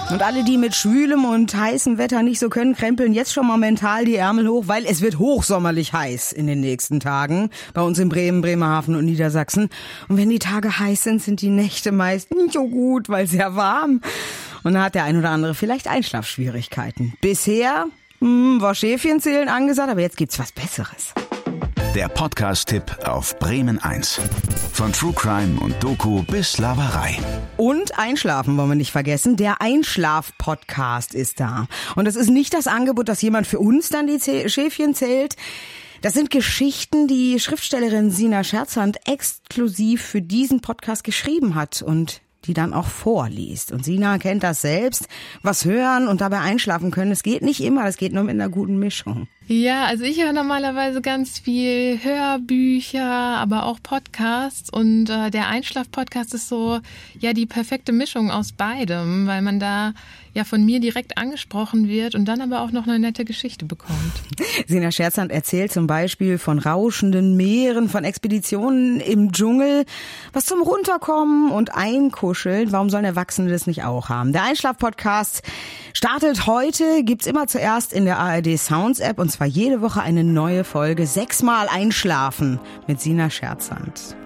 Und alle, die mit schwülem und heißem Wetter nicht so können, krempeln jetzt schon mal mental die Ärmel hoch, weil es wird hochsommerlich heiß in den nächsten Tagen. Bei uns in Bremen, Bremerhaven und Niedersachsen. Und wenn die Tage heiß sind, sind die Nächte meist nicht so gut, weil sehr warm. Und da hat der ein oder andere vielleicht Einschlafschwierigkeiten. Bisher war Schäfchenzählen angesagt, aber jetzt gibt's was Besseres. Der Podcast-Tipp auf Bremen 1. Von True Crime und Doku bis Laberei. Und Einschlafen wollen wir nicht vergessen. Der Einschlaf-Podcast ist da. Und das ist nicht das Angebot, dass jemand für uns dann die Schäfchen zählt. Das sind Geschichten, die Schriftstellerin Sina Scherzand exklusiv für diesen Podcast geschrieben hat und die dann auch vorliest. Und Sina kennt das selbst. Was hören und dabei einschlafen können, es geht nicht immer, es geht nur mit einer guten Mischung. Ja, also ich höre normalerweise ganz viel Hörbücher, aber auch Podcasts. Und der Einschlaf-Podcast ist so ja die perfekte Mischung aus beidem, weil man da ja von mir direkt angesprochen wird und dann aber auch noch eine nette Geschichte bekommt. Sina Scherzand erzählt zum Beispiel von rauschenden Meeren, von Expeditionen im Dschungel, was zum Runterkommen und Einkuscheln. Warum sollen Erwachsene das nicht auch haben? Der Einschlaf-Podcast startet heute, gibt's immer zuerst in der ARD Sounds App und zwar jede Woche eine neue Folge. 6-mal Einschlafen mit Sina Scherzand.